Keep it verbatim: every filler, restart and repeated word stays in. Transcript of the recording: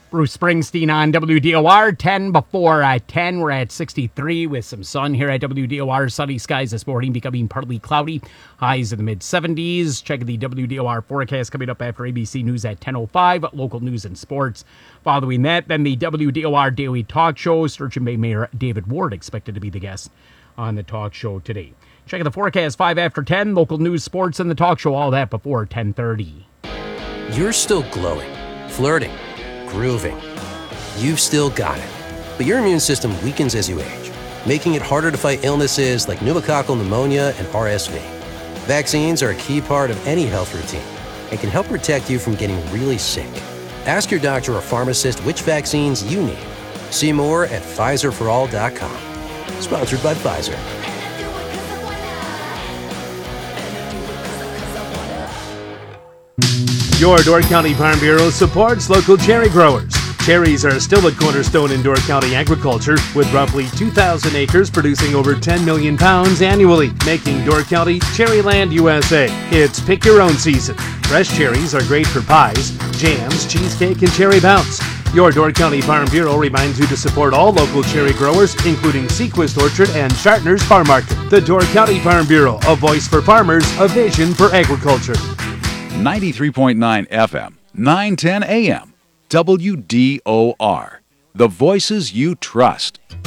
Bruce Springsteen on W D O R, ten before uh, ten. We're at sixty-three with some sun here at W D O R. Sunny skies this morning, becoming partly cloudy. Highs in the mid-seventies. Check the W D O R forecast coming up after A B C News at ten oh five. Local news and sports. Following that, then the W D O R Daily Talk Show. Sturgeon Bay Mayor David Ward expected to be the guest on the talk show today. Check the forecast, five after ten. Local news, sports, and the talk show. All that before ten thirty. You're still glowing, flirting, grooving. You've still got it. But your immune system weakens as you age, making it harder to fight illnesses like pneumococcal pneumonia and R S V. Vaccines are a key part of any health routine and can help protect you from getting really sick. Ask your doctor or pharmacist which vaccines you need. See more at Pfizer for all dot com. Sponsored by Pfizer. Your Door County Farm Bureau supports local cherry growers. Cherries are still a cornerstone in Door County agriculture, with roughly two thousand acres producing over ten million pounds annually, making Door County Cherryland U S A. It's pick your own season. Fresh cherries are great for pies, jams, cheesecake, and cherry bounce. Your Door County Farm Bureau reminds you to support all local cherry growers, including Sequist Orchard and Shartner's Farm Market. The Door County Farm Bureau, a voice for farmers, a vision for agriculture. ninety-three point nine F M, nine ten A M, W D O R. The voices you trust.